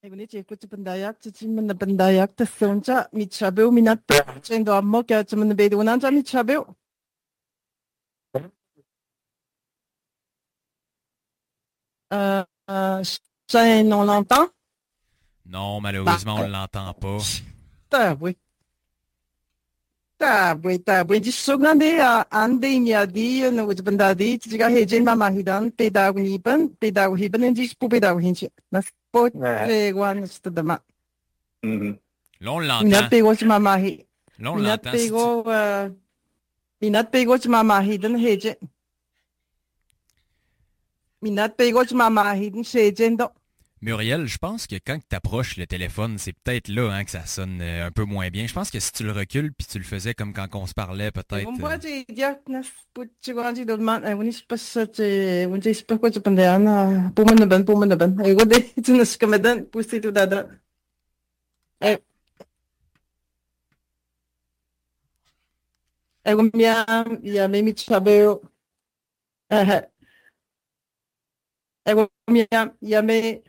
Egunit ko sa pandayak, sa chiman na pandayak, tas soncha, mitsabew, minat, chendo ammo, kaya sa mga bedo na sa mitsabew. Euh, euh, ça, on l'entend? Non, Bah, malheureusement, on l'entend pas. oui. Oui. Di sugande, ande niya di, no, sa pandadi, tiga hejin mamahidan, pedaw hiban, hindi po pedaw hinchi. Nas po, Ouais. wan, sa dama. Mhm. Là, on l'entend. Minat pego sa mamahi. Là, on Minat l'entend. Si tu... pego, minat pego sa mamahidan, hejin. Minat pego sa mamahidan, hejin do. Muriel, je pense que quand tu approches le téléphone, c'est peut-être là hein, que ça sonne un peu moins bien. Je pense que si tu le recules puis tu le faisais comme quand on se parlait, peut-être. Kumbaji diak nas putchiwanji dolman ay unis pasate unjis pa ko pandeana puman na ban ay gode tunas kamadan pusti tu dada ay gumya ya mimi chabeo ay gumya ya me